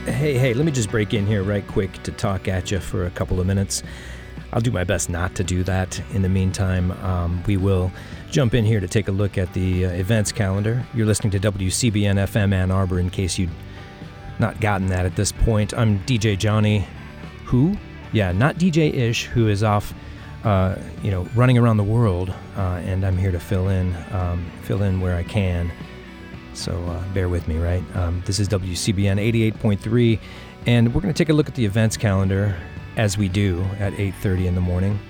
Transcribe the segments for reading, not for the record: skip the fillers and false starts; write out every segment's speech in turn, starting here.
Hey, let me just break in here right quick to talk at you for a couple of minutes. I'll do my best not to do that. In the meantime, we will jump in here to take a look at the events calendar. You're listening to WCBN FM Ann Arbor, in case you'd not gotten that at this point. I'm DJ Johnny, who? Yeah, not DJ Ish, who is off, running around the world, and I'm here to fill in where I can. So bear with me, right? This is WCBN 88.3, and we're going to take a look at the events calendar, as we do, at 8:30 in the morning.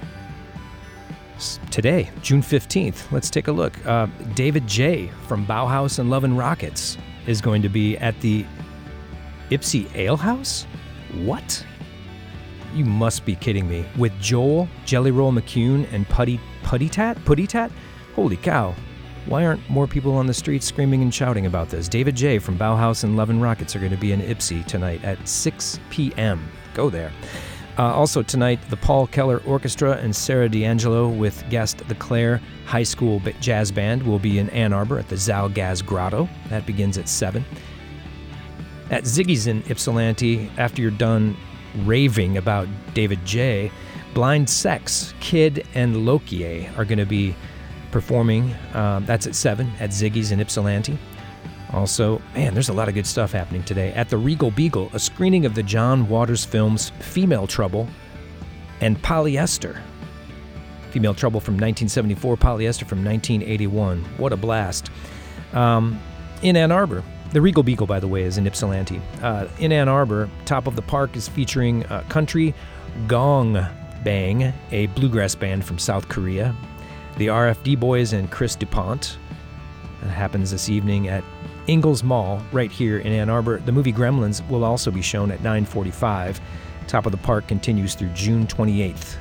Today, June 15th, let's take a look. David J. from Bauhaus and Love and Rockets is going to be at the Ypsi Ale House? What? You must be kidding me. With Joel, Jelly Roll McCune, and Putty Tat? Holy cow. Why aren't more people on the streets screaming and shouting about this? David J. from Bauhaus and Love and Rockets are going to be in Ypsi tonight at 6 p.m. Go there. Also tonight, the Paul Keller Orchestra and Sarah D'Angelo with guest the Clare High School Jazz Band will be in Ann Arbor at the Zalgaz Grotto. That begins at 7. At Ziggy's in Ypsilanti, after you're done raving about David J., Blind Sex, Kid, and Lokie are going to be performing. That's at 7 at Ziggy's in Ypsilanti. Also, man, there's a lot of good stuff happening today. At the Regal Beagle, a screening of the John Waters films Female Trouble and Polyester. Female Trouble from 1974, Polyester from 1981. What a blast. In Ann Arbor, the Regal Beagle, by the way, is in Ypsilanti. In Ann Arbor, Top of the Park is featuring Country Gong Bang, a bluegrass band from South Korea. The RFD Boys and Chris DuPont. That happens this evening at Ingalls Mall, right here in Ann Arbor. The movie Gremlins will also be shown at 9:45. Top of the Park continues through June 28th.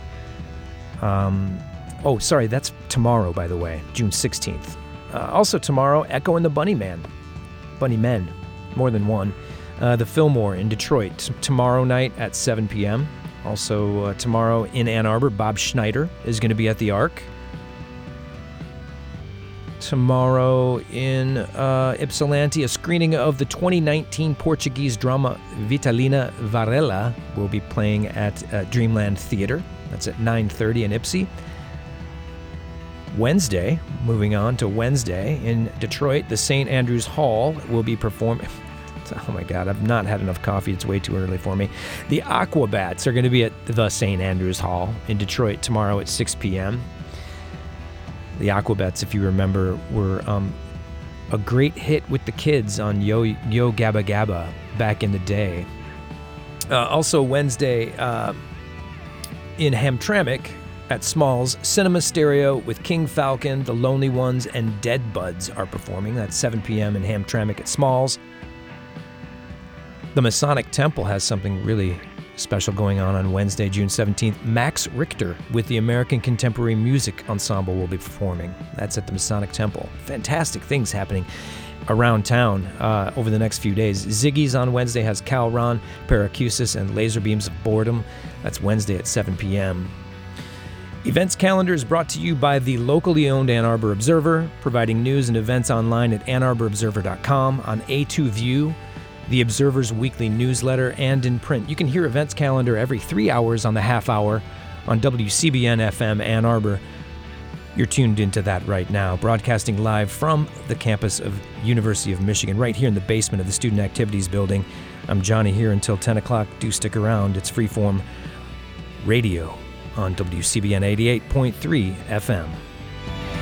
That's tomorrow, by the way, June 16th. Also tomorrow, Echo and the Bunnymen, more than one. The Fillmore in Detroit, tomorrow night at 7 p.m. Also tomorrow in Ann Arbor, Bob Schneider is going to be at the Ark. Tomorrow in Ypsilanti, a screening of the 2019 Portuguese drama Vitalina Varela will be playing at Dreamland Theater. That's at 9:30 in Ypsi. Wednesday, moving on to Wednesday, in Detroit, the St. Andrews Hall will be performing. Oh my God, I've not had enough coffee. It's way too early for me. The Aquabats are going to be at the St. Andrews Hall in Detroit tomorrow at 6 p.m. The Aquabats, if you remember, were a great hit with the kids on Yo Gabba Gabba back in the day. Also Wednesday in Hamtramck at Smalls, Cinema Stereo with King Falcon, The Lonely Ones, and Dead Buds are performing. That's 7 p.m. in Hamtramck at Smalls. The Masonic Temple has something really special going on Wednesday, June 17th. Max Richter with the American Contemporary Music Ensemble will be performing. That's at the Masonic Temple. Fantastic things happening around town over the next few days. Ziggy's on Wednesday has Cal Ron, Paracusis, and Laser Beams of Boredom. That's Wednesday at 7 p.m. Events calendar is brought to you by the locally owned Ann Arbor Observer, providing news and events online at AnnArborObserver.com, on A2 View, the Observer's weekly newsletter, and in print. You can hear events calendar every 3 hours on the half hour on WCBN FM Ann Arbor. You're tuned into that right now, broadcasting live from the campus of University of Michigan, right here in the basement of the Student Activities Building. I'm Johnny here until 10 o'clock. Do stick around. It's Freeform Radio on WCBN 88.3 FM.